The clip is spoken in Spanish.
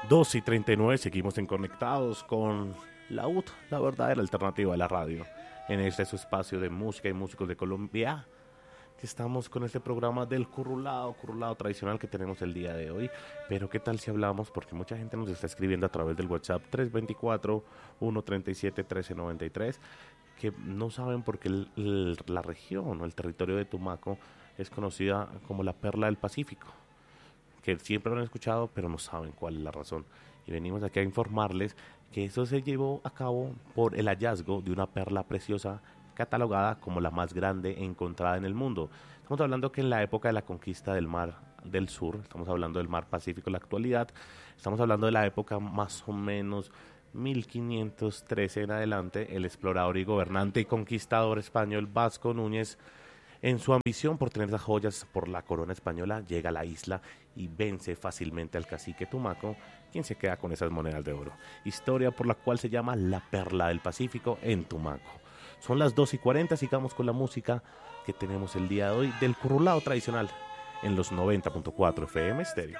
2:39, seguimos en Conectados con la UT, la verdadera alternativa de la radio. En este su espacio de música y músicos de Colombia, que estamos con este programa del currulado tradicional que tenemos el día de hoy. Pero qué tal si hablamos, porque mucha gente nos está escribiendo a través del WhatsApp 324-137-1393, que no saben por qué la región o el territorio de Tumaco es conocida como la perla del Pacífico, que siempre lo han escuchado, pero no saben cuál es la razón. Y venimos aquí a informarles que eso se llevó a cabo por el hallazgo de una perla preciosa catalogada como la más grande encontrada en el mundo. Estamos hablando que en la época de la conquista del mar del sur, estamos hablando del mar Pacífico en la actualidad, estamos hablando de la época más o menos 1513 en adelante, el explorador y gobernante y conquistador español Vasco Núñez, en su ambición por tener las joyas por la corona española, llega a la isla y vence fácilmente al cacique Tumaco, quien se queda con esas monedas de oro. Historia por la cual se llama la perla del Pacífico en Tumaco. Son las 2:40, sigamos con la música que tenemos el día de hoy del currulado tradicional en los 90.4 FM Estéreo.